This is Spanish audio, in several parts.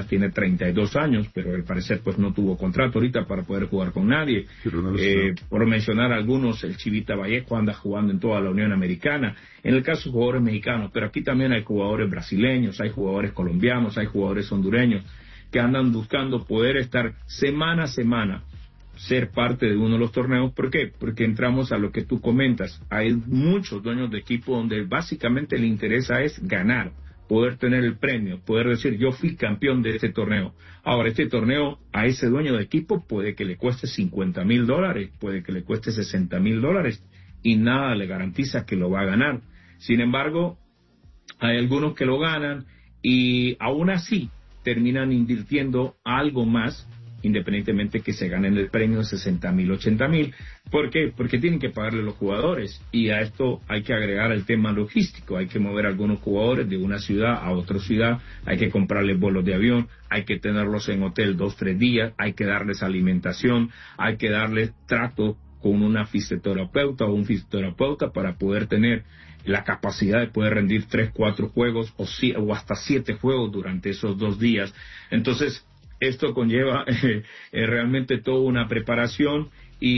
tiene 32 años, pero al parecer pues no tuvo contrato ahorita para poder jugar con nadie. Por mencionar algunos, el Chivita Vallejo anda jugando en toda la Unión Americana. En el caso de jugadores mexicanos, pero aquí también hay jugadores brasileños, hay jugadores colombianos, hay jugadores hondureños que andan buscando poder estar semana a semana, ser parte de uno de los torneos. ¿Por qué? Porque entramos a lo que tú comentas. Hay muchos dueños de equipo donde básicamente le interesa es ganar, poder tener el premio, poder decir yo fui campeón de este torneo. Ahora, este torneo a ese dueño de equipo puede que le cueste $50,000, puede que le cueste $60,000 y nada le garantiza que lo va a ganar. Sin embargo, hay algunos que lo ganan y aún así terminan invirtiendo algo más, independientemente que se ganen el premio de $60,000, $80,000. ¿Por qué? Porque tienen que pagarle a los jugadores, y a esto hay que agregar el tema logístico. Hay que mover a algunos jugadores de una ciudad a otra ciudad, hay que comprarles vuelos de avión, hay que tenerlos en hotel 2-3 días, hay que darles alimentación, hay que darles trato con una fisioterapeuta o un fisioterapeuta para poder tener la capacidad de poder rendir 3-4 juegos o hasta 7 juegos durante esos 2 días. Entonces, esto conlleva realmente toda una preparación,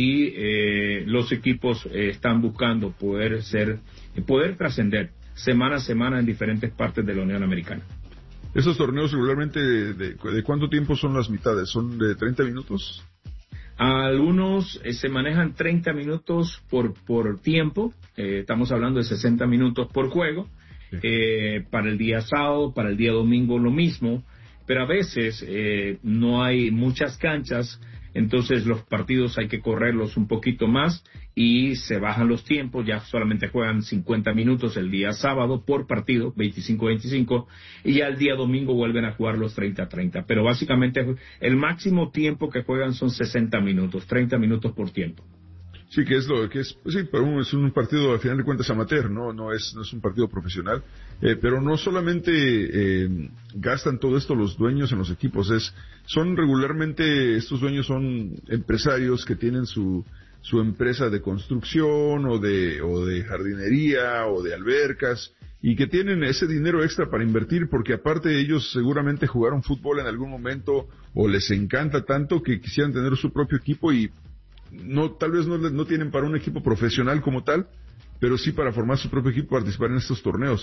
y los equipos están buscando poder trascender semana a semana en diferentes partes de la Unión Americana. ¿Esos torneos regularmente de cuánto tiempo son las mitades? ¿Son de 30 minutos? Algunos se manejan 30 minutos por tiempo, estamos hablando de 60 minutos por juego. Para el día sábado, para el día domingo lo mismo, pero a veces no hay muchas canchas, entonces los partidos hay que correrlos un poquito más y se bajan los tiempos, ya solamente juegan 50 minutos el día sábado por partido, 25-25, y ya el día domingo vuelven a jugar los 30-30, pero básicamente el máximo tiempo que juegan son 60 minutos, 30 minutos por tiempo. Sí, que es lo que es, sí, pero es un partido al final de cuentas amateur, no es un partido profesional, pero no solamente gastan todo esto los dueños en los equipos, son regularmente, estos dueños son empresarios que tienen su empresa de construcción o de jardinería o de albercas, y que tienen ese dinero extra para invertir, porque aparte ellos seguramente jugaron fútbol en algún momento o les encanta tanto que quisieran tener su propio equipo, y tal vez no tienen para un equipo profesional como tal, pero sí para formar su propio equipo, participar en estos torneos,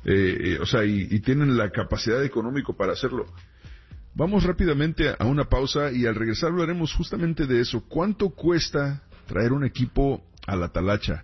y tienen la capacidad económica para hacerlo. Vamos rápidamente a una pausa, y al regresar hablaremos justamente de eso. ¿Cuánto cuesta traer un equipo a la talacha?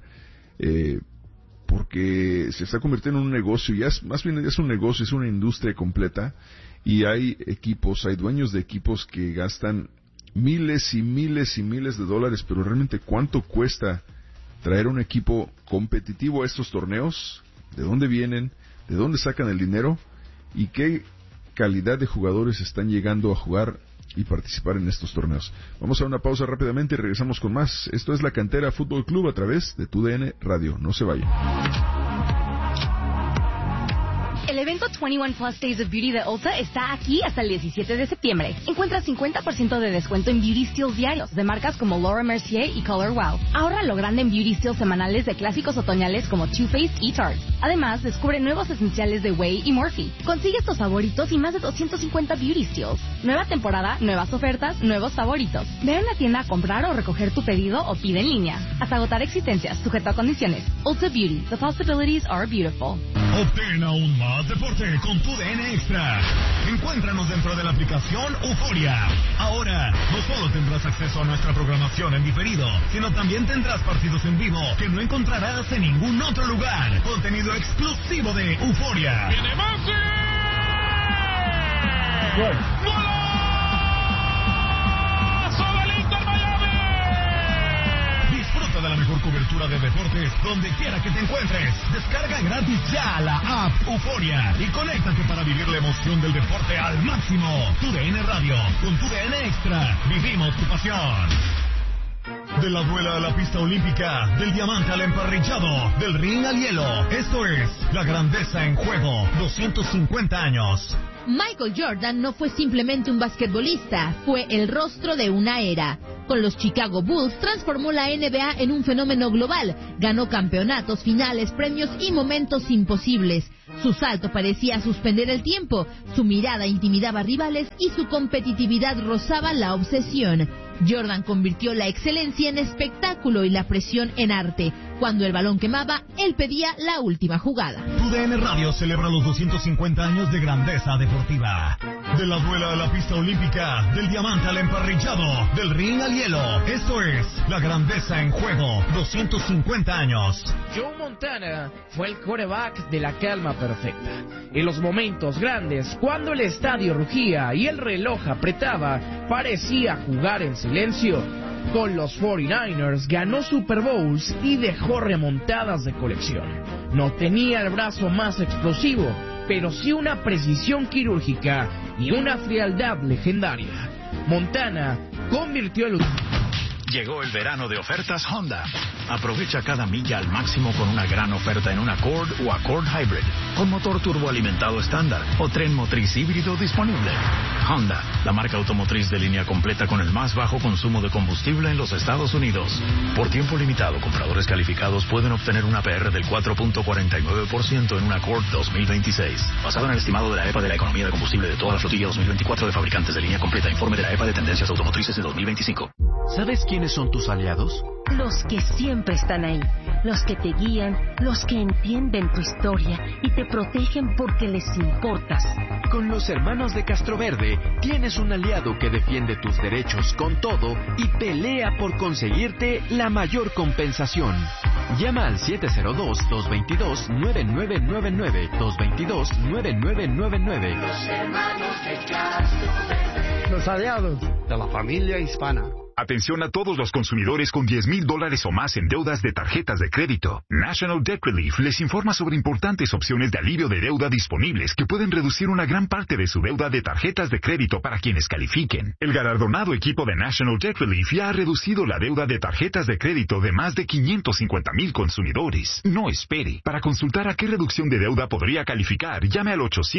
Porque se está convirtiendo en un negocio, más bien es un negocio, es una industria completa, y hay dueños de equipos que gastan miles y miles y miles de dólares, pero realmente ¿cuánto cuesta traer un equipo competitivo a estos torneos? ¿De dónde vienen? ¿De dónde sacan el dinero? ¿Y qué calidad de jugadores están llegando a jugar y participar en estos torneos? Vamos a una pausa rápidamente y regresamos con más. Esto es La Cantera Fútbol Club a través de TUDN Radio. No se vayan. El evento 21 Plus Days of Beauty de Ulta está aquí hasta el 17 de septiembre. Encuentra 50% de descuento en Beauty Steals diarios de marcas como Laura Mercier y Color Wow. Ahorra lo grande en Beauty Steals semanales de clásicos otoñales como Too Faced y Tarte. Además, descubre nuevos esenciales de Way y Morphe. Consigue tus favoritos y más de 250 Beauty Steals. Nueva temporada, nuevas ofertas, nuevos favoritos. Ve a una tienda a comprar o recoger tu pedido o pide en línea. Hasta agotar existencias, sujeto a condiciones. Ulta Beauty. The possibilities are beautiful. Obtén aún más deporte con TUDN Extra. Encuéntranos dentro de la aplicación Euforia. Ahora, no solo tendrás acceso a nuestra programación en diferido, sino también tendrás partidos en vivo que no encontrarás en ningún otro lugar. Contenido exclusivo de Euforia. ¡Viene Messi! ¡Golazo del Inter Miami! Disfruta de la mejor cobertura de deportes donde quiera que te encuentres. Descarga gratis ya la app Euforia y conéctate para vivir la emoción del deporte al máximo. TUDN Radio, con TUDN Extra, vivimos tu pasión. De la duela a la pista olímpica, del diamante al emparrillado, del ring al hielo. Esto es La Grandeza en Juego, 250 años. Michael Jordan no fue simplemente un basquetbolista, fue el rostro de una era. Con los Chicago Bulls transformó la NBA en un fenómeno global. Ganó campeonatos, finales, premios y momentos imposibles. Su salto parecía suspender el tiempo, su mirada intimidaba a rivales y su competitividad rozaba la obsesión. Jordan convirtió la excelencia en espectáculo y la presión en arte. Cuando el balón quemaba, él pedía la última jugada. TUDN Radio celebra los 250 años de grandeza deportiva. De la duela a la pista olímpica, del diamante al emparrillado, del ring al hielo. Esto es la grandeza en juego. 250 años. Joe Montana fue el quarterback de la calma perfecta. En los momentos grandes, cuando el estadio rugía y el reloj apretaba, parecía jugar en silencio. Con los 49ers ganó Super Bowls y dejó remontadas de colección. No tenía el brazo más explosivo, pero sí una precisión quirúrgica y una frialdad legendaria. Montana convirtió el... Llegó el verano de ofertas Honda. Aprovecha cada milla al máximo con una gran oferta en un Accord o Accord Hybrid, con motor turboalimentado estándar o tren motriz híbrido disponible. Honda, la marca automotriz de línea completa con el más bajo consumo de combustible en los Estados Unidos. Por tiempo limitado, compradores calificados pueden obtener una APR del 4.49% en un Accord 2026. Basado en el estimado de la EPA de la economía de combustible de toda la flotilla 2024 de fabricantes de línea completa. Informe de la EPA de tendencias automotrices de 2025. ¿Sabes quiénes son tus aliados? Los que siempre están ahí, los que te guían, los que entienden tu historia y te protegen porque les importas. Con los hermanos de Castroverde tienes un aliado que defiende tus derechos con todo y pelea por conseguirte la mayor compensación. Llama al 702-222-9999, 222-9999. Los hermanos de Castroverde. Los aliados de la familia hispana. Atención a todos los consumidores con $10,000 o más en deudas de tarjetas de crédito. National Debt Relief les informa sobre importantes opciones de alivio de deuda disponibles que pueden reducir una gran parte de su deuda de tarjetas de crédito para quienes califiquen. El galardonado equipo de National Debt Relief ya ha reducido la deuda de tarjetas de crédito de más de 550,000 consumidores. No espere. Para consultar a qué reducción de deuda podría calificar, llame al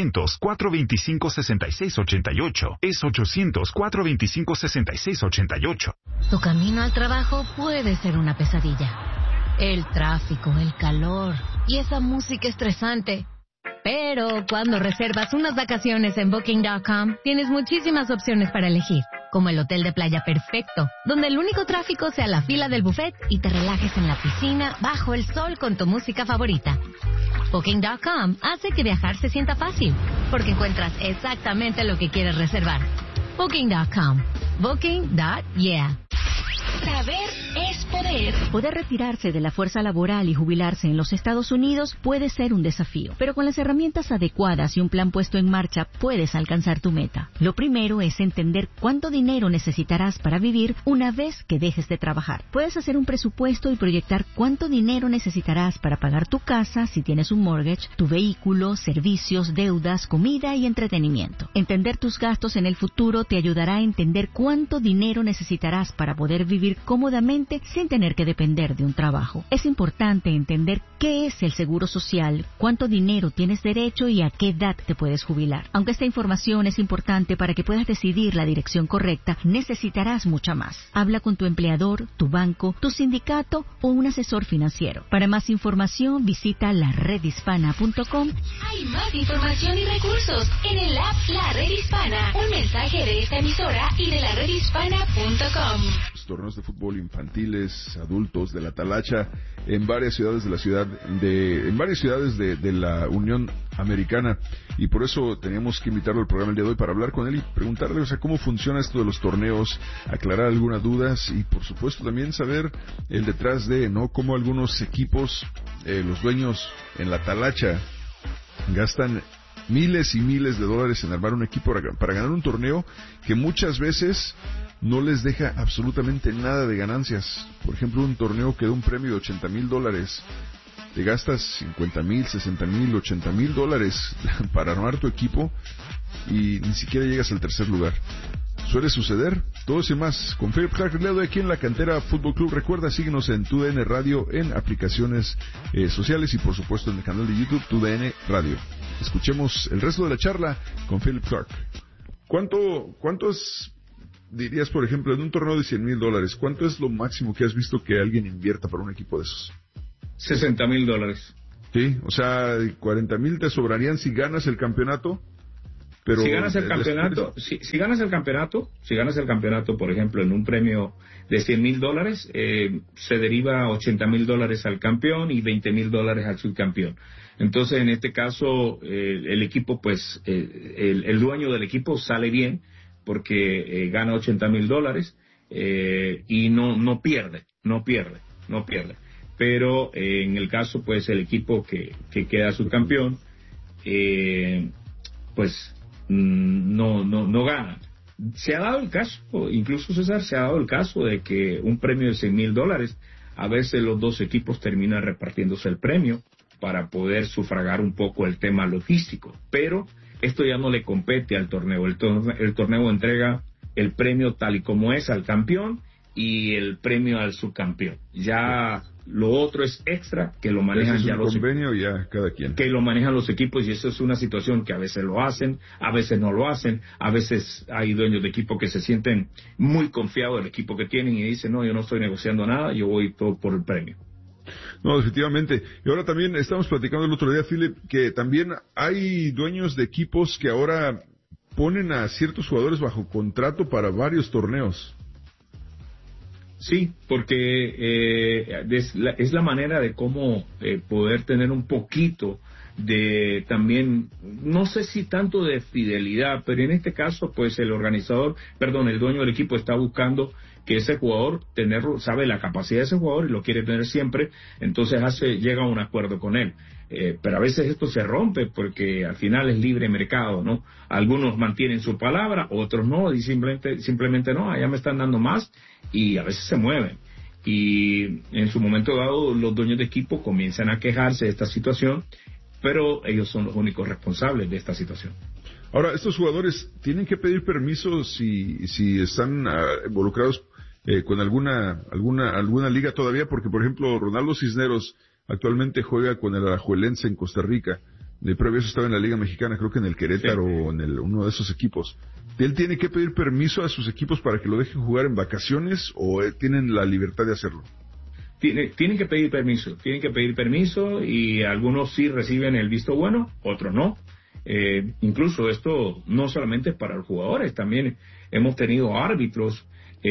800-425-6688. Es 800-425-6688. Tu camino al trabajo puede ser una pesadilla. El tráfico, el calor y esa música estresante. Pero cuando reservas unas vacaciones en Booking.com, tienes muchísimas opciones para elegir, como el hotel de playa perfecto, donde el único tráfico sea la fila del buffet y te relajes en la piscina bajo el sol con tu música favorita. Booking.com hace que viajar se sienta fácil, porque encuentras exactamente lo que quieres reservar. Booking.com. Booking.yeah. Saber es poder. Poder retirarse de la fuerza laboral y jubilarse en los Estados Unidos puede ser un desafío, pero con las herramientas adecuadas y un plan puesto en marcha puedes alcanzar tu meta. Lo primero es entender cuánto dinero necesitarás para vivir una vez que dejes de trabajar. Puedes hacer un presupuesto y proyectar cuánto dinero necesitarás para pagar tu casa si tienes un mortgage, tu vehículo, servicios, deudas, comida y entretenimiento. Entender tus gastos en el futuro te ayudará a entender cuánto dinero necesitarás para poder vivir cómodamente sin tener que depender de un trabajo. Es importante entender qué es el seguro social, cuánto dinero tienes derecho y a qué edad te puedes jubilar. Aunque esta información es importante para que puedas decidir la dirección correcta, necesitarás mucha más. Habla con tu empleador, tu banco, tu sindicato o un asesor financiero. Para más información, visita laredhispana.com. Hay más información y recursos en el app La Red Hispana. Un mensaje de esta emisora y de laredhispana.com. Torneos de fútbol infantiles, adultos de la Talacha en varias ciudades de la Unión Americana, y por eso teníamos que invitarlo al programa el día de hoy para hablar con él y preguntarle, cómo funciona esto de los torneos, aclarar algunas dudas y por supuesto también saber el detrás de, cómo algunos equipos, los dueños en la Talacha gastan miles y miles de dólares en armar un equipo para ganar un torneo que muchas veces no les deja absolutamente nada de ganancias. Por ejemplo, un torneo que da un premio de $80,000, te gastas $50,000, $60,000, $80,000 para armar tu equipo y ni siquiera llegas al tercer lugar. Suele suceder, todo eso y más con Philip Clark Ledo aquí en la Cantera Fútbol Club. Recuerda, síguenos en TUDN Radio, en aplicaciones sociales y por supuesto en el canal de YouTube TUDN Radio. Escuchemos el resto de la charla con Philip Clark. ¿Cuántos dirías, por ejemplo, en un torneo de $100,000, ¿cuánto es lo máximo que has visto que alguien invierta para un equipo de esos? $60,000. Sí, o sea, 40,000 te sobrarían si ganas el campeonato. Pero si ganas el campeonato, si ganas el campeonato, por ejemplo, en un premio de $100,000, se deriva $80,000 al campeón y $20,000 al subcampeón. Entonces, en este caso, el equipo, pues, el dueño del equipo sale bien porque gana $80,000 y no pierde. Pero en el caso, pues, el equipo que queda subcampeón, pues no gana. Se ha dado el caso, incluso César, de que un premio de $100,000, a veces los dos equipos terminan repartiéndose el premio para poder sufragar un poco el tema logístico, pero esto ya no le compete al torneo. El torneo entrega el premio tal y como es al campeón y el premio al subcampeón. Ya lo otro es extra, que lo manejan ya los convenio, ya cada quien. Que lo manejan los equipos, y eso es una situación que a veces lo hacen, a veces no lo hacen, a veces hay dueños de equipo que se sienten muy confiados del equipo que tienen y dicen, no, yo no estoy negociando nada, yo voy todo por el premio. No, definitivamente. Y ahora también estamos platicando el otro día, Philip, que también hay dueños de equipos que ahora ponen a ciertos jugadores bajo contrato para varios torneos. Sí, porque es la manera de cómo poder tener un poquito de también, no sé si tanto de fidelidad, pero en este caso, pues el dueño del equipo está buscando que ese jugador sabe la capacidad de ese jugador y lo quiere tener siempre, entonces llega a un acuerdo con él. Pero a veces esto se rompe porque al final es libre mercado, ¿no? Algunos mantienen su palabra, otros no, y simplemente no, allá me están dando más, y a veces se mueven. Y en su momento dado, los dueños de equipo comienzan a quejarse de esta situación, pero ellos son los únicos responsables de esta situación. Ahora, estos jugadores tienen que pedir permiso si están involucrados con alguna liga todavía, porque por ejemplo Ronaldo Cisneros actualmente juega con el Alajuelense en Costa Rica. De previo eso estaba en la Liga Mexicana, creo que en el Querétaro o en uno de esos equipos. ¿Él tiene que pedir permiso a sus equipos para que lo dejen jugar en vacaciones o tienen la libertad de hacerlo? Tienen que pedir permiso y algunos sí reciben el visto bueno, otros no. Incluso esto no solamente es para los jugadores, también hemos tenido árbitros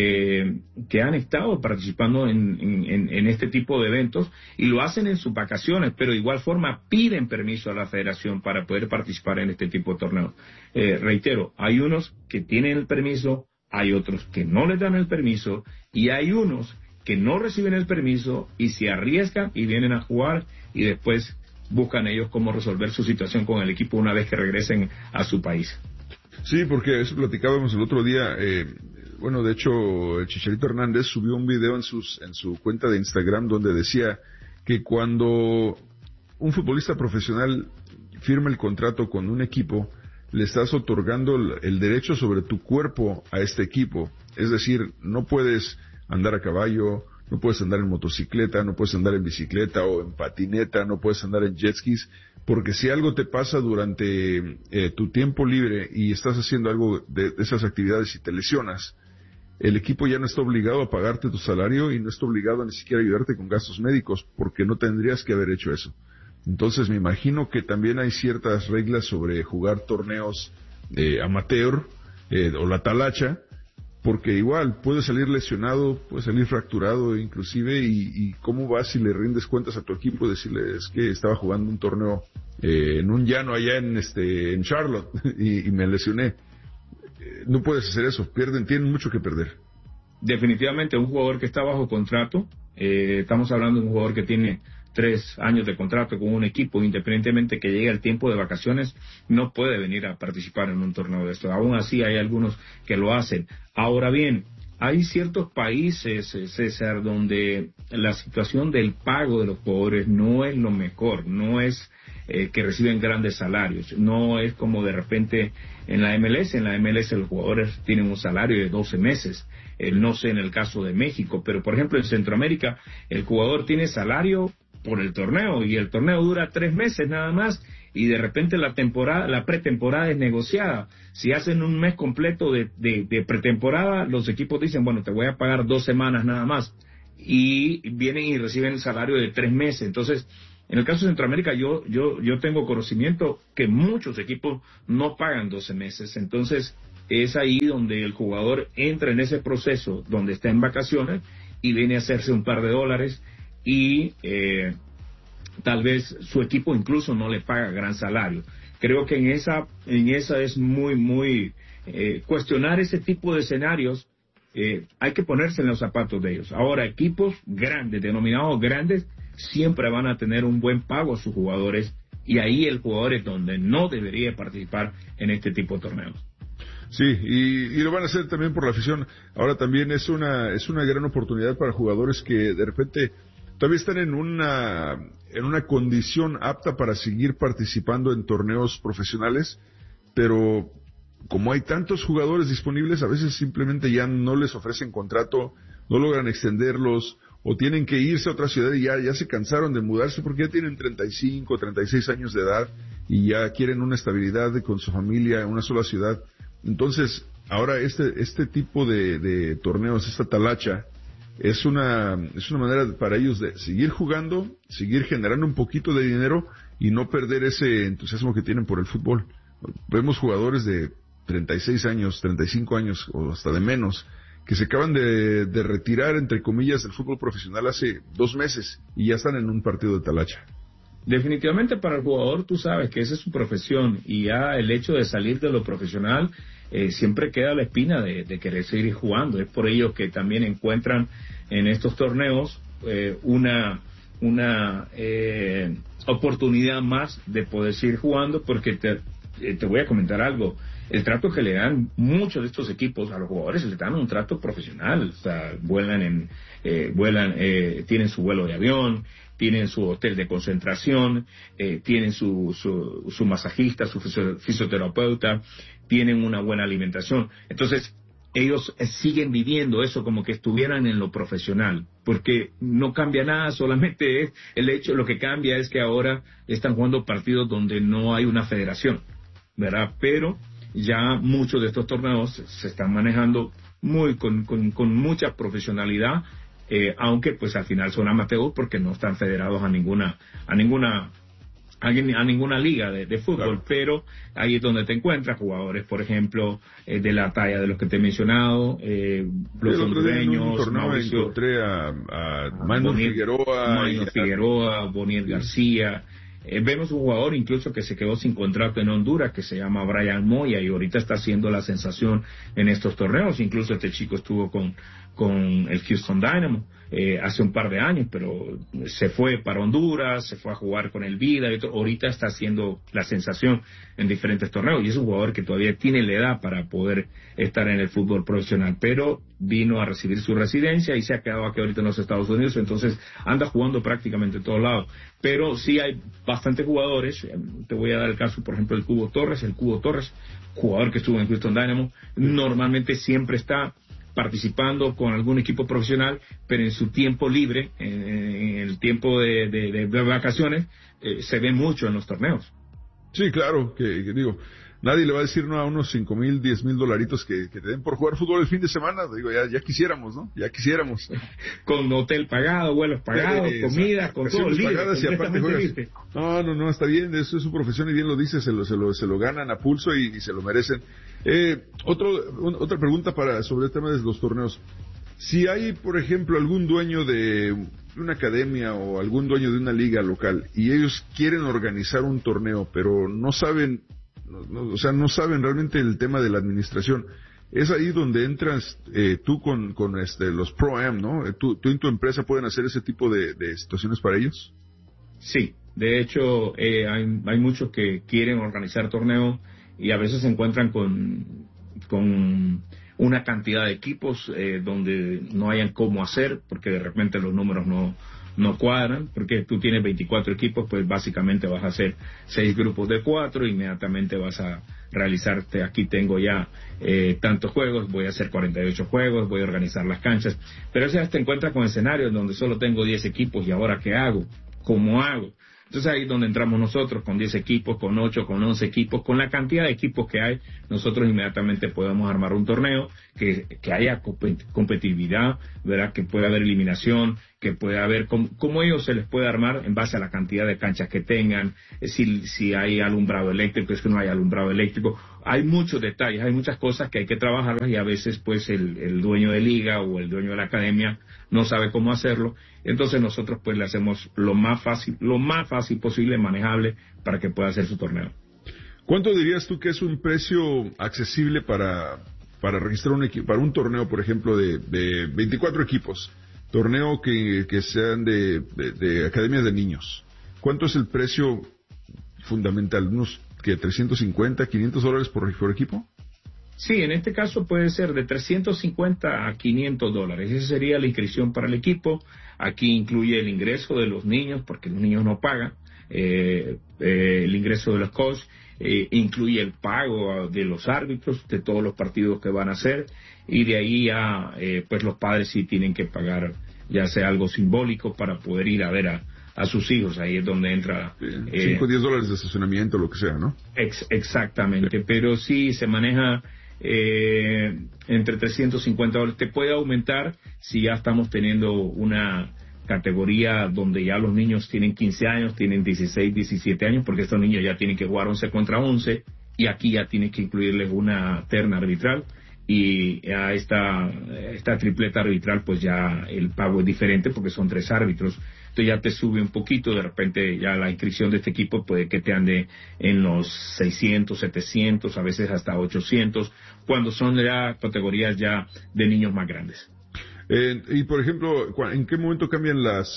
que han estado participando en este tipo de eventos y lo hacen en sus vacaciones, pero de igual forma piden permiso a la federación para poder participar en este tipo de torneos. Reitero, hay unos que tienen el permiso, hay otros que no les dan el permiso y hay unos que no reciben el permiso y se arriesgan y vienen a jugar y después buscan ellos cómo resolver su situación con el equipo una vez que regresen a su país. Sí, porque eso platicábamos el otro día. Bueno, de hecho, el Chicharito Hernández subió un video en su cuenta de Instagram donde decía que cuando un futbolista profesional firma el contrato con un equipo, le estás otorgando el derecho sobre tu cuerpo a este equipo. Es decir, no puedes andar a caballo, no puedes andar en motocicleta, no puedes andar en bicicleta o en patineta, no puedes andar en jet skis, porque si algo te pasa durante tu tiempo libre y estás haciendo algo de esas actividades y te lesionas, el equipo ya no está obligado a pagarte tu salario y no está obligado a ni siquiera ayudarte con gastos médicos, porque no tendrías que haber hecho eso. Entonces me imagino que también hay ciertas reglas sobre jugar torneos amateur o la talacha, porque igual puedes salir lesionado, puedes salir fracturado inclusive, y cómo vas si le rindes cuentas a tu equipo y decirle, es que estaba jugando un torneo en un llano allá en Charlotte y me lesioné. No puedes hacer eso, tienen mucho que perder. Definitivamente un jugador que está bajo contrato, estamos hablando de un jugador que tiene 3 años de contrato con un equipo, independientemente que llegue el tiempo de vacaciones, no puede venir a participar en un torneo de esto. Aún así hay algunos que lo hacen. Ahora bien, hay ciertos países, César, donde la situación del pago de los jugadores no es lo mejor, no es que reciben grandes salarios, no es como de repente en la MLS. En la MLS los jugadores tienen un salario de 12 meses, no sé en el caso de México, pero por ejemplo en Centroamérica el jugador tiene salario por el torneo y el torneo dura 3 meses nada más y de repente la pretemporada es negociada. Si hacen un mes completo de pretemporada, los equipos dicen, bueno, te voy a pagar 2 semanas nada más, y vienen y reciben el salario de 3 meses. Entonces, en el caso de Centroamérica, yo tengo conocimiento que muchos equipos no pagan 12 meses. Entonces, es ahí donde el jugador entra en ese proceso, donde está en vacaciones y viene a hacerse un par de dólares, y tal vez su equipo incluso no le paga gran salario. Creo que en esa es muy cuestionar ese tipo de escenarios. Hay que ponerse en los zapatos de ellos. Ahora, equipos grandes, denominados grandes, siempre van a tener un buen pago a sus jugadores, y ahí el jugador es donde no debería participar en este tipo de torneos. Sí, y lo van a hacer también por la afición. Ahora también es una gran oportunidad para jugadores que de repente todavía están en una condición apta para seguir participando en torneos profesionales, pero como hay tantos jugadores disponibles, a veces simplemente ya no les ofrecen contrato, no logran extenderlos, o tienen que irse a otra ciudad y ya se cansaron de mudarse porque ya tienen 35, 36 años de edad y ya quieren una estabilidad con su familia en una sola ciudad. Entonces, ahora este tipo de torneos, esta talacha, es una manera para ellos de seguir jugando, seguir generando un poquito de dinero y no perder ese entusiasmo que tienen por el fútbol. Vemos jugadores de 36 años, 35 años o hasta de menos, que se acaban de retirar, entre comillas, del fútbol profesional hace 2 meses y ya están en un partido de talacha. Definitivamente para el jugador, tú sabes que esa es su profesión, y ya el hecho de salir de lo profesional siempre queda la espina de querer seguir jugando. Es por ello que también encuentran en estos torneos una oportunidad más de poder seguir jugando, porque te voy a comentar algo. El trato que le dan muchos de estos equipos a los jugadores, les dan un trato profesional. O sea, tienen su vuelo de avión, tienen su hotel de concentración, tienen su masajista, su fisioterapeuta, tienen una buena alimentación. Entonces, ellos siguen viviendo eso como que estuvieran en lo profesional, porque no cambia nada, solamente es el hecho, lo que cambia es que ahora están jugando partidos donde no hay una federación, ¿verdad? Pero ya muchos de estos torneos se están manejando con mucha profesionalidad, aunque pues al final son amateurs porque no están federados a ninguna liga de fútbol. Claro. Pero ahí es donde te encuentras jugadores, por ejemplo, de la talla de los que te he mencionado, los hondureños. Encontré a Manu Figueroa, Boniel García. Vemos un jugador incluso que se quedó sin contrato en Honduras, que se llama Brian Moya, y ahorita está haciendo la sensación en estos torneos. Incluso este chico estuvo con el Houston Dynamo hace un par de años, pero se fue para Honduras, se fue a jugar con el Vida, y ahorita está haciendo la sensación en diferentes torneos, y es un jugador que todavía tiene la edad para poder estar en el fútbol profesional, pero vino a recibir su residencia y se ha quedado aquí ahorita en los Estados Unidos. Entonces anda jugando prácticamente en todos lados. Pero sí hay bastantes jugadores. Te voy a dar el caso, por ejemplo, el Cubo Torres, jugador que estuvo en Houston Dynamo, normalmente siempre está participando con algún equipo profesional, pero en su tiempo libre, en el tiempo de vacaciones, se ve mucho en los torneos. Sí, claro, que digo, nadie le va a decir no a unos $5,000, $10,000 que te den por jugar fútbol el fin de semana. Digo, ya quisiéramos, ¿no? Ya quisiéramos. Con hotel pagado, vuelos pagados, comida, con todo libre, pagadas, y aparte juegas. No, está bien, eso es su profesión y bien lo dice, se lo ganan a pulso y se lo merecen. Otra pregunta sobre el tema de los torneos. Si hay, por ejemplo, algún dueño de una academia o algún dueño de una liga local y ellos quieren organizar un torneo, pero no saben realmente el tema de la administración, es ahí donde entras tú con los Pro-Am, ¿no? Tú en tu empresa pueden hacer ese tipo de situaciones para ellos. Sí, de hecho hay muchos que quieren organizar torneos y a veces se encuentran con una cantidad de equipos donde no hayan cómo hacer, porque de repente los números no cuadran, porque tú tienes 24 equipos, pues básicamente vas a hacer 6 grupos de 4, inmediatamente vas a realizarte, aquí tengo ya tantos juegos, voy a hacer 48 juegos, voy a organizar las canchas, pero a veces te encuentras con escenarios donde solo tengo 10 equipos, y ahora ¿qué hago? ¿Cómo hago? Entonces ahí es donde entramos nosotros, con 10 equipos, con 8, con 11 equipos, con la cantidad de equipos que hay, nosotros inmediatamente podemos armar un torneo que haya competitividad, ¿verdad? Que pueda haber eliminación, que pueda haber, como ellos se les puede armar en base a la cantidad de canchas que tengan, si hay alumbrado eléctrico, es que no hay alumbrado eléctrico. Hay muchos detalles, hay muchas cosas que hay que trabajarlas y a veces pues el dueño de liga o el dueño de la academia no sabe cómo hacerlo. Entonces nosotros pues le hacemos lo más fácil posible, manejable, para que pueda hacer su torneo. ¿Cuánto dirías tú que es un precio accesible para registrar para un torneo, por ejemplo, de 24 equipos? Torneo que sean de academias de niños. ¿Cuánto es el precio fundamental? ¿Unos que $350, $500 por equipo? Sí, en este caso puede ser de $350 a $500. Esa sería la inscripción para el equipo. Aquí incluye el ingreso de los niños, porque los niños no pagan, el ingreso de los coaches, incluye el pago de los árbitros de todos los partidos que van a hacer, y de ahí ya pues los padres sí tienen que pagar ya sea algo simbólico para poder ir a ver a sus hijos. Ahí es donde entra $5 o $10 de estacionamiento, lo que sea, ¿no? Exactamente, sí. Pero sí se maneja entre $350. Te puede aumentar si ya estamos teniendo una categoría donde ya los niños tienen 15 años, tienen 16, 17 años, porque estos niños ya tienen que jugar 11 contra 11, y aquí ya tienes que incluirles una terna arbitral, y a esta tripleta arbitral pues ya el pago es diferente porque son 3 árbitros. Entonces ya te sube un poquito, de repente ya la inscripción de este equipo puede que te ande en los 600, 700, a veces hasta 800, cuando son ya categorías ya de niños más grandes. Y por ejemplo, ¿en qué momento cambian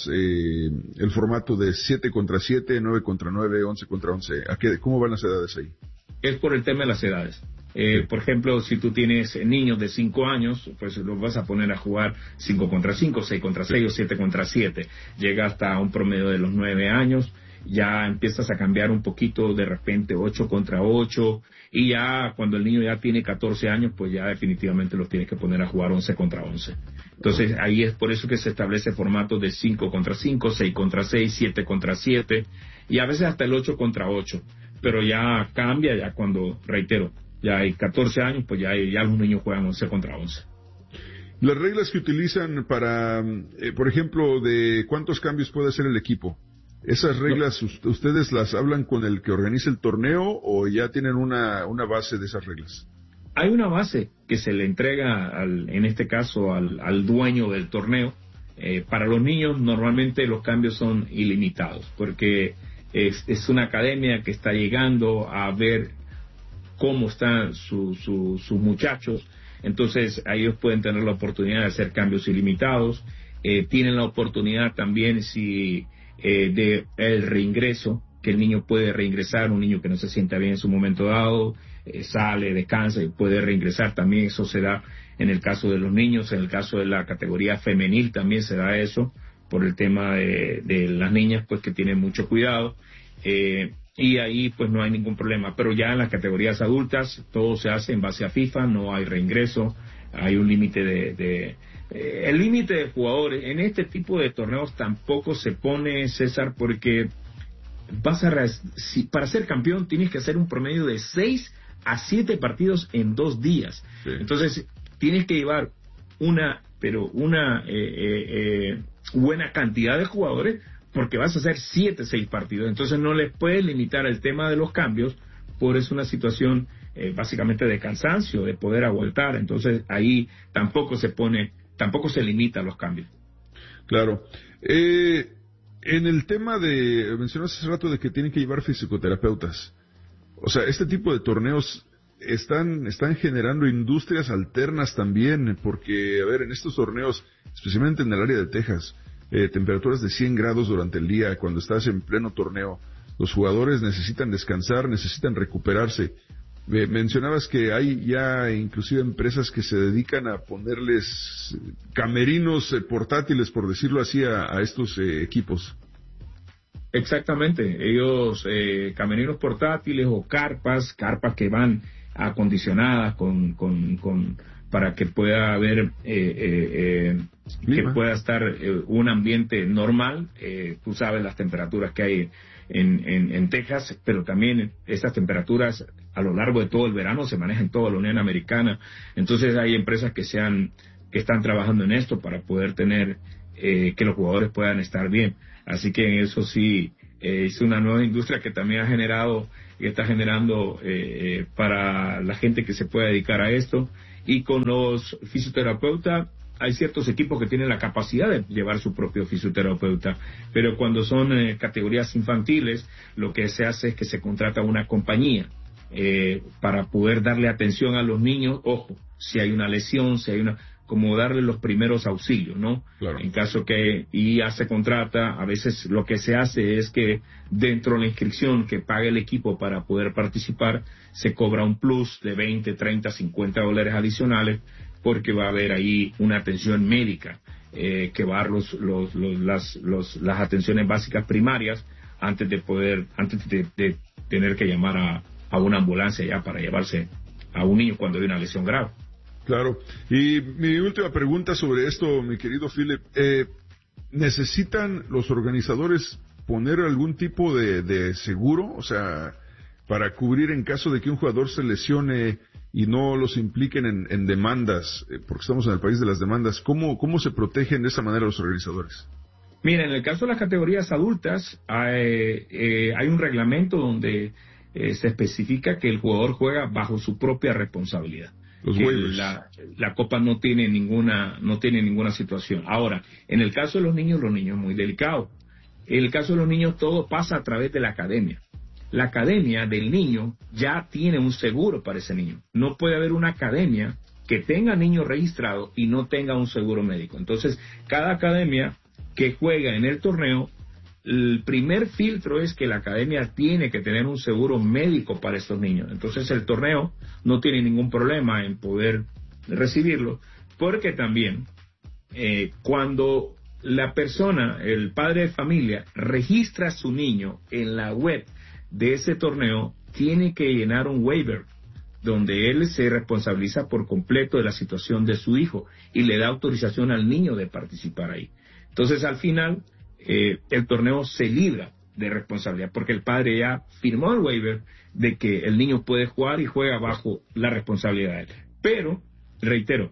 el formato de 7 contra 7, 9 contra 9, 11 contra 11? ¿Cómo van las edades ahí? Es por el tema de las edades. Por ejemplo, si tú tienes niños de 5 años, pues los vas a poner a jugar 5 contra 5, 6 contra 6 o 7 contra 7. Llega hasta un promedio de los 9 años, ya empiezas a cambiar un poquito, de repente 8 contra 8, y ya cuando el niño ya tiene 14 años, pues ya definitivamente los tienes que poner a jugar 11 contra 11. Entonces ahí es por eso que se establece formatos de 5 contra 5, 6 contra 6, 7 contra 7, y a veces hasta el 8 contra 8. Pero ya cambia ya cuando, reitero, ya hay 14 años, pues ya los niños juegan 11 contra 11. Las reglas que utilizan para, por ejemplo, de cuántos cambios puede hacer el equipo, ¿esas reglas ustedes las hablan con el que organiza el torneo o ya tienen una base de esas reglas? Hay una base que se le entrega, en este caso, al dueño del torneo. Para los niños normalmente los cambios son ilimitados, porque es una academia que está llegando a ver cómo están sus muchachos. Entonces ellos pueden tener la oportunidad de hacer cambios ilimitados. Tienen la oportunidad también de el reingreso, que el niño puede reingresar, un niño que no se sienta bien en su momento dado, sale, descansa y puede reingresar. También eso se da en el caso de los niños. En el caso de la categoría femenil también se da eso, por el tema de las niñas, pues que tienen mucho cuidado. Y ahí pues no hay ningún problema, pero ya en las categorías adultas todo se hace en base a FIFA, no hay reingreso, hay un límite el límite de jugadores. En este tipo de torneos tampoco se pone, César, porque para ser campeón tienes que hacer un promedio de 6 a 7 partidos en 2 días. Sí. Entonces tienes que llevar una buena cantidad de jugadores, porque vas a hacer 7, 6 partidos. Entonces no les puedes limitar el tema de los cambios, por es una situación básicamente de cansancio, de poder aguantar. Entonces ahí tampoco se limita los cambios. Claro. En el tema mencionaste hace rato de que tienen que llevar fisioterapeutas. O sea, este tipo de torneos están generando industrias alternas también, porque, a ver, en estos torneos, especialmente en el área de Texas, temperaturas de 100 grados durante el día, cuando estás en pleno torneo, los jugadores necesitan descansar, necesitan recuperarse. Mencionabas que hay ya inclusive empresas que se dedican a ponerles camerinos portátiles, por decirlo así, a estos equipos. Exactamente, ellos camerinos portátiles o carpas que van acondicionadas para que pueda haber que pueda estar un ambiente normal. Tú sabes las temperaturas que hay en Texas, pero también estas temperaturas a lo largo de todo el verano se manejan en toda la Unión Americana. Entonces hay empresas que están trabajando en esto para poder tener que los jugadores puedan estar bien. Así que en eso sí es una nueva industria que también está generando para la gente que se pueda dedicar a esto. Y con los fisioterapeutas, hay ciertos equipos que tienen la capacidad de llevar su propio fisioterapeuta, pero cuando son categorías infantiles, lo que se hace es que se contrata una compañía para poder darle atención a los niños. Ojo, si hay una lesión, como darle los primeros auxilios, ¿no? Claro. En caso y ya se contrata, a veces lo que se hace es que dentro de la inscripción que pague el equipo para poder participar, se cobra un plus de $20, $30, $50 adicionales, porque va a haber ahí una atención médica que va a dar las atenciones básicas primarias antes de tener que llamar a una ambulancia ya para llevarse a un niño cuando hay una lesión grave. Claro. Y mi última pregunta sobre esto, mi querido Philip, ¿necesitan los organizadores poner algún tipo de seguro? O sea, para cubrir en caso de que un jugador se lesione y no los impliquen en demandas, porque estamos en el país de las demandas. ¿Cómo se protegen de esa manera los organizadores? Mira, en el caso de las categorías adultas, hay un reglamento donde se especifica que el jugador juega bajo su propia responsabilidad. La Copa no tiene ninguna situación. Ahora, en el caso de los niños es muy delicado. En el caso de los niños todo pasa a través de la academia. La academia del niño ya tiene un seguro para ese niño. No puede haber una academia que tenga niños registrados y no tenga un seguro médico. Entonces, cada academia que juega en el torneo, el primer filtro es que la academia tiene que tener un seguro médico para estos niños. Entonces el torneo no tiene ningún problema en poder recibirlo, porque también cuando la persona, el padre de familia, registra a su niño en la web de ese torneo, tiene que llenar un waiver donde él se responsabiliza por completo de la situación de su hijo y le da autorización al niño de participar ahí. Entonces al final el torneo se libra de responsabilidad porque el padre ya firmó el waiver de que el niño puede jugar y juega bajo la responsabilidad de él. Pero, reitero,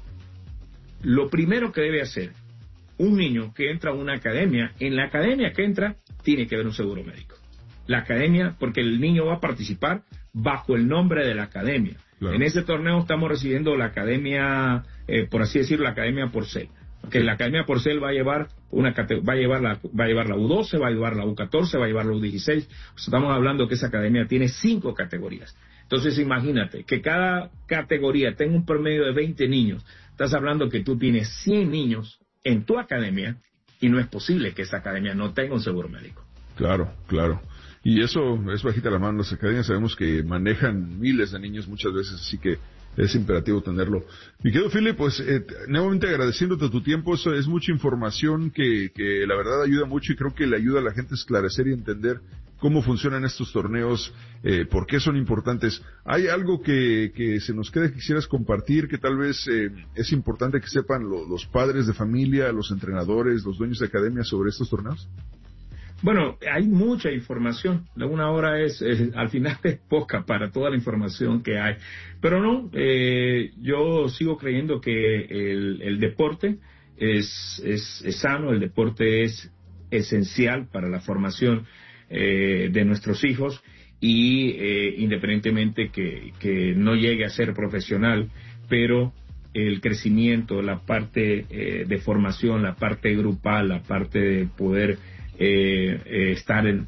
lo primero que debe hacer un niño que entra a una academia, en la academia que entra tiene que haber un seguro médico. La academia, porque el niño va a participar bajo el nombre de la academia. Claro. En ese torneo estamos recibiendo la academia, por así decirlo, la academia Porcel. Que la Academia Porcel va a llevar la U12, va a llevar la U14, va a llevar la U16. Estamos hablando que esa academia tiene 5 categorías. Entonces imagínate que cada categoría tenga un promedio de 20 niños. Estás hablando que tú tienes 100 niños en tu academia y no es posible que esa academia no tenga un seguro médico. Claro. Y eso es bajita la mano. Las academias sabemos que manejan miles de niños muchas veces, así que es imperativo tenerlo. Mi querido Philip, pues nuevamente agradeciéndote tu tiempo. Eso es mucha información que la verdad ayuda mucho y creo que le ayuda a la gente a esclarecer y entender cómo funcionan estos torneos, por qué son importantes. ¿Hay algo que se nos quede que quisieras compartir, que tal vez es importante que sepan los padres de familia, los entrenadores, los dueños de academia sobre estos torneos? Bueno, hay mucha información. Una hora al final es poca para toda la información que hay. Pero no, yo sigo creyendo que el deporte es sano, el deporte es esencial para la formación de nuestros hijos y independientemente que no llegue a ser profesional, pero el crecimiento, la parte de formación, la parte grupal, la parte de poder estar en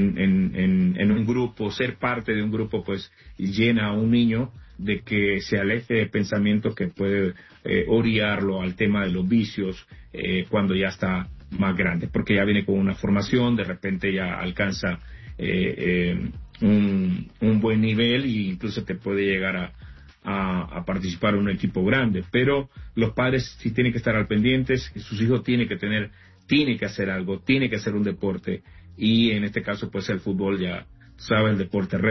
un grupo, ser parte de un grupo, pues llena a un niño de que se aleje de pensamientos que puede orillarlo al tema de los vicios cuando ya está más grande, porque ya viene con una formación, de repente ya alcanza un buen nivel y incluso te puede llegar a participar en un equipo grande. Pero los padres sí tienen que estar al pendientes, sus hijos tiene que hacer algo, tiene que hacer un deporte, y en este caso pues el fútbol, ya sabes, el deporte rey,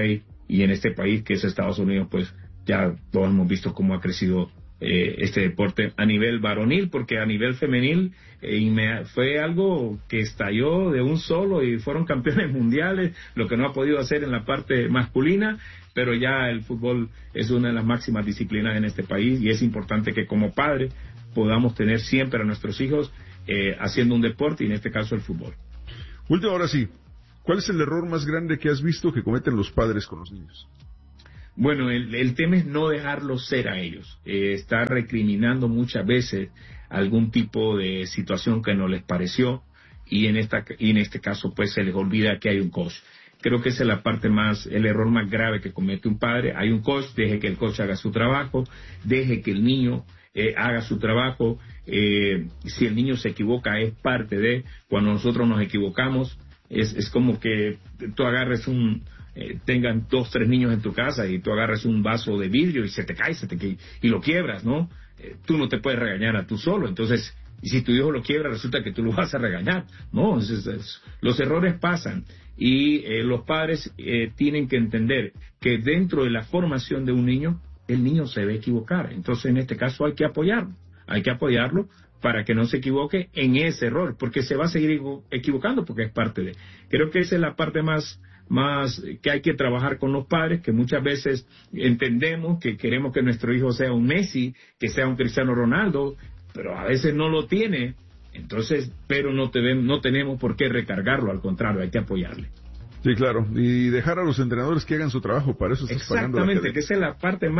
y en este país que es Estados Unidos, pues ya todos hemos visto cómo ha crecido este deporte a nivel varonil, porque a nivel femenil fue algo que estalló de un solo y fueron campeones mundiales, lo que no ha podido hacer en la parte masculina, pero ya el fútbol es una de las máximas disciplinas en este país y es importante que como padre podamos tener siempre a nuestros hijos haciendo un deporte y en este caso el fútbol. Último, ahora sí, ¿cuál es el error más grande que has visto que cometen los padres con los niños? Bueno, el tema es no dejarlos ser a ellos, estar recriminando muchas veces algún tipo de situación que no les pareció y en este caso pues se les olvida que hay un coach. Creo que esa es el error más grave que comete un padre. Hay un coach, deje que el coach haga su trabajo, deje que el niño haga su trabajo. Si el niño se equivoca es parte de, cuando nosotros nos equivocamos, es como que tú agarres tengan 2, 3 niños en tu casa y tú agarras un vaso de vidrio y se te cae y lo quiebras, ¿no? Tú no te puedes regañar a tú solo, entonces, y si tu hijo lo quiebra resulta que tú lo vas a regañar, ¿no? Los errores pasan y los padres tienen que entender que dentro de la formación de un niño, el niño se debe equivocar, entonces en este caso hay que apoyarlo para que no se equivoque en ese error, porque se va a seguir equivocando porque es parte de. Creo que esa es la parte más que hay que trabajar con los padres, que muchas veces entendemos que queremos que nuestro hijo sea un Messi, que sea un Cristiano Ronaldo, pero a veces no lo tiene, entonces, pero no tenemos por qué recargarlo, al contrario, hay que apoyarle. Sí, claro, y dejar a los entrenadores que hagan su trabajo, para eso estás pagando. Exactamente, que esa es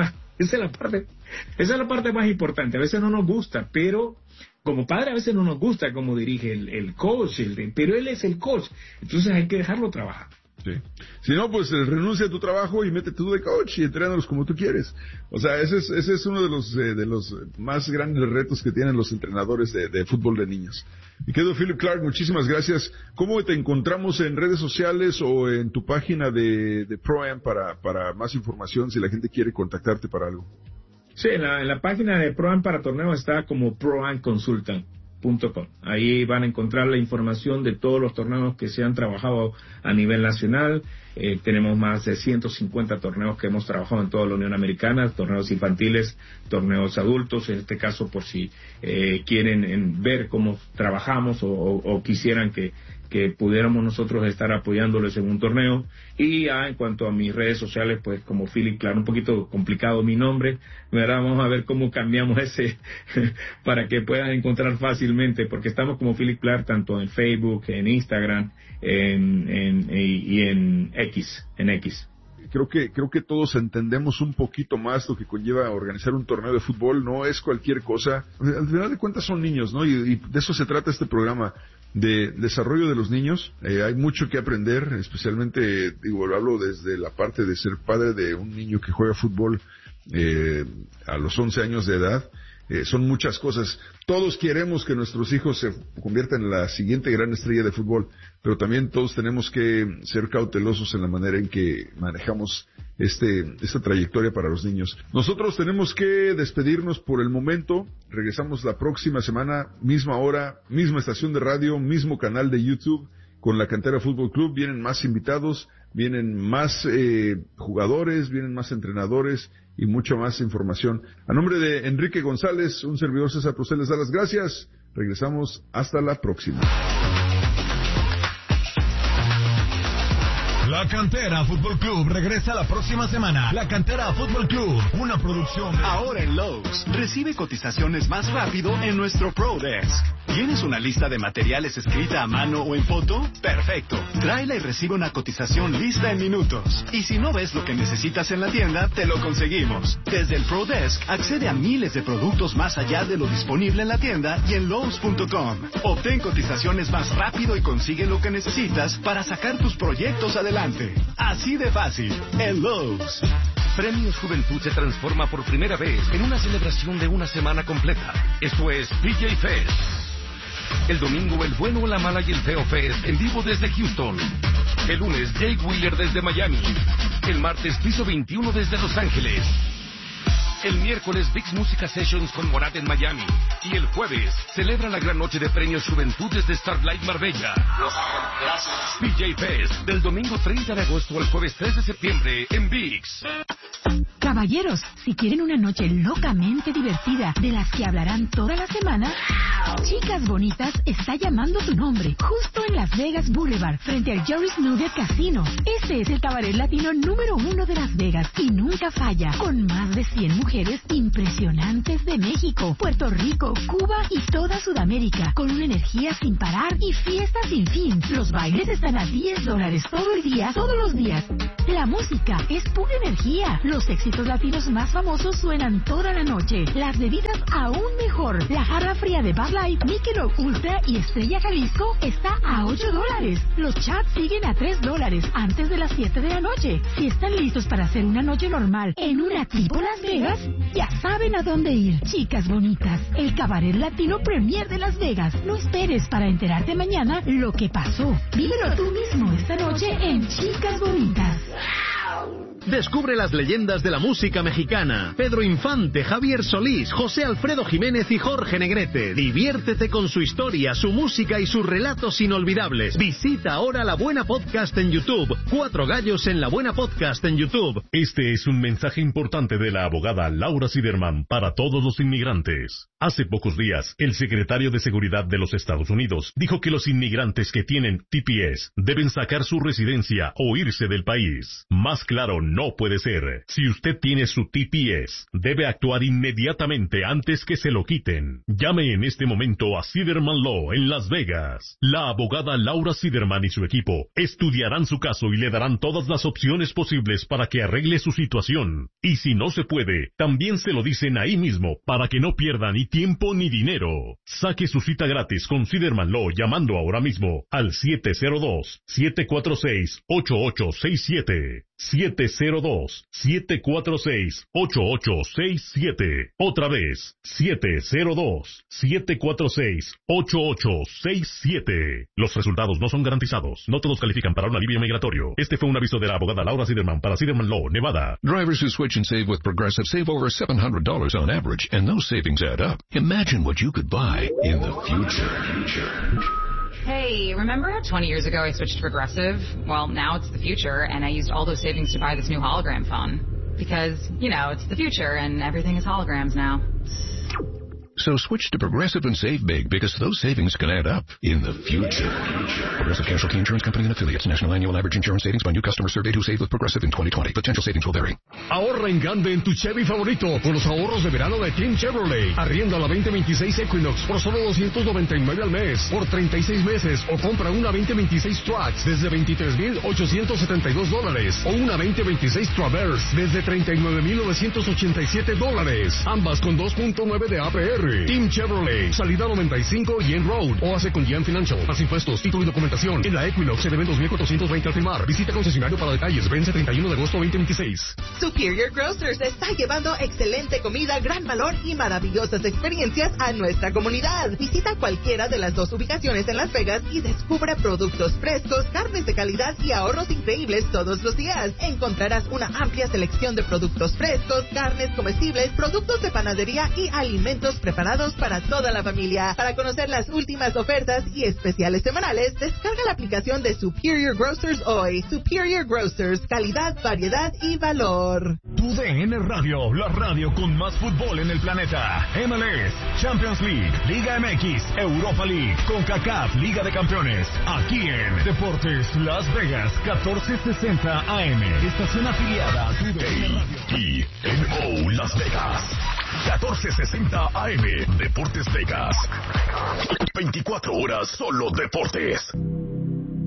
la parte más importante. A veces no nos gusta, pero como padre a veces no nos gusta cómo dirige el coach, pero él es el coach, entonces hay que dejarlo trabajar. Sí. Si no, pues renuncia a tu trabajo y métete tú de coach y entrénalos como tú quieres. O sea, ese es uno de los más grandes retos que tienen los entrenadores de fútbol de niños. Mi querido Philip Clark, muchísimas gracias. ¿Cómo te encontramos en redes sociales o en tu página de Pro-Am para más información si la gente quiere contactarte para algo? Sí, en la página de Pro-Am para torneos está como proamconsultant.com. Ahí van a encontrar la información de todos los torneos que se han trabajado a nivel nacional. Tenemos más de 150 torneos que hemos trabajado en toda la Unión Americana, torneos infantiles, torneos adultos, en este caso por si quieren ver cómo trabajamos o quisieran que pudiéramos nosotros estar apoyándoles en un torneo. Y en cuanto a mis redes sociales, pues como Philip Clark, un poquito complicado mi nombre, ¿verdad? Vamos a ver cómo cambiamos ese para que puedan encontrar fácilmente, porque estamos como Philip Clark tanto en Facebook, en Instagram y en X. Creo que todos entendemos un poquito más lo que conlleva organizar un torneo de fútbol. No es cualquier cosa. Al final de cuentas son niños, ¿no? Y de eso se trata este programa, de desarrollo de los niños. Hay mucho que aprender, especialmente, hablo desde la parte de ser padre de un niño que juega fútbol a los 11 años de edad. Son muchas cosas. Todos queremos que nuestros hijos se conviertan en la siguiente gran estrella de fútbol, pero también todos tenemos que ser cautelosos en la manera en que manejamos esta trayectoria para los niños. Nosotros tenemos que despedirnos por el momento. Regresamos la próxima semana, misma hora, misma estación de radio, mismo canal de YouTube, con la Cantera Fútbol Club. Vienen más invitados, vienen más jugadores, vienen más entrenadores y mucha más información. A nombre de Enrique González, un servidor César Procel les da las gracias. Regresamos hasta la próxima. La Cantera Fútbol Club regresa la próxima semana. La Cantera Fútbol Club, una producción de... Ahora en Lowe's, recibe cotizaciones más rápido en nuestro Pro Desk. ¿Tienes una lista de materiales escrita a mano o en foto? Perfecto. Tráela y recibe una cotización lista en minutos. Y si no ves lo que necesitas en la tienda, te lo conseguimos. Desde el Pro Desk, accede a miles de productos más allá de lo disponible en la tienda y en Lowe's.com. Obtén cotizaciones más rápido y consigue lo que necesitas para sacar tus proyectos adelante. Así de fácil, en Lowe's. Premios Juventud se transforma por primera vez en una celebración de una semana completa. Esto es PJ Fest. El domingo, el bueno, la mala y el feo Fest en vivo desde Houston. El lunes, Jake Wheeler desde Miami. El martes, Piso 21 desde Los Ángeles. El miércoles, VIX Música Sessions con Morat en Miami. Y el jueves, celebra la gran noche de premios Juventud desde Starlight Marbella. PJ Fest, del domingo 30 de agosto al jueves 3 de septiembre en VIX. Caballeros, si quieren una noche locamente divertida, de las que hablarán toda la semana, Chicas Bonitas está llamando tu nombre, justo en Las Vegas Boulevard, frente al Jerry's Nugget Casino. Este es el cabaret latino número 1 de Las Vegas y nunca falla, con más de 100 mujeres impresionantes de México, Puerto Rico, Cuba y toda Sudamérica, con una energía sin parar y fiesta sin fin. Los bailes están a $10 todo el día, todos los días. La música es pura energía. Los éxitos latinos más famosos suenan toda la noche. Las bebidas aún mejor. La jarra fría de Bud Light, Michelob Ultra y Estrella Jalisco está a $8. Los chats siguen a $3 antes de las 7 de la noche. Si están listos para hacer una noche normal en una tipo Las Vegas, ya saben a dónde ir. Chicas Bonitas, el cabaret latino premier de Las Vegas. No esperes para enterarte mañana lo que pasó. Vívelo tú mismo esta noche en Chicas Bonitas. Descubre las leyendas de la música mexicana. Pedro Infante, Javier Solís, José Alfredo Jiménez y Jorge Negrete. Diviértete con su historia, su música y sus relatos inolvidables. Visita ahora La Buena Podcast en YouTube. 4 gallos en La Buena Podcast en YouTube. Este es un mensaje importante de la abogada Laura Siderman para todos los inmigrantes. Hace pocos días, el secretario de Seguridad de los Estados Unidos dijo que los inmigrantes que tienen TPS deben sacar su residencia o irse del país. Más claro no puede ser. Si usted tiene su TPS, debe actuar inmediatamente antes que se lo quiten. Llame en este momento a Siderman Law en Las Vegas. La abogada Laura Siderman y su equipo estudiarán su caso y le darán todas las opciones posibles para que arregle su situación. Y si no se puede, también se lo dicen ahí mismo para que no pierda ni tiempo ni dinero. Saque su cita gratis con Siderman Law llamando ahora mismo al 702-746-8867. 702-746-8867. Otra vez, 702-746-8867. Los resultados no son garantizados. No todos califican para un alivio migratorio. Este fue un aviso de la abogada Laura Siderman para Siderman Law, Nevada. Drivers who switch and save with Progressive save over $700 on average, and those savings add up. Imagine what you could buy in the future. Hey, remember how 20 years ago I switched to Progressive? Well, now it's the future, and I used all those savings to buy this new hologram phone. Because, you know, it's the future, and everything is holograms now. So switch to Progressive and save big, because those savings can add up in the future. Progressive Casualty Insurance Company and Affiliates. National annual average insurance savings by new customers surveyed who saved with Progressive in 2020. Potential savings will vary. Ahorra en grande en tu Chevy favorito con los ahorros de verano de Team Chevrolet. Arrienda la 2026 Equinox por solo $299 al mes por 36 meses o compra una 2026 Trax desde $23,872 o una 2026 Traverse desde $39,987. Ambas con 2.9 de APR. Team Chevrolet, salida 95 Yen Road, o hace con Yen Financial. Más impuestos, título y documentación. En la Equinox se deben 2,420 al firmar. Visita concesionario para detalles. Vence 31 de agosto 2026. Superior Grocers está llevando excelente comida, gran valor y maravillosas experiencias a nuestra comunidad. Visita cualquiera de las 2 ubicaciones en Las Vegas y descubre productos frescos, carnes de calidad y ahorros increíbles todos los días. Encontrarás una amplia selección de productos frescos, carnes comestibles, productos de panadería y alimentos preparados para toda la familia. Para conocer las últimas ofertas y especiales semanales, descarga la aplicación de Superior Grocers hoy. Superior Grocers, calidad, variedad y valor. Tu DN Radio, la radio con más fútbol en el planeta. MLS, Champions League, Liga MX, Europa League, CONCACAF, Liga de Campeones. Aquí en Deportes Las Vegas, 1460 AM. Estación afiliada a tu DN Radio. TNO Las Vegas, 1460 AM. Deportes Vegas. 24 horas solo deportes.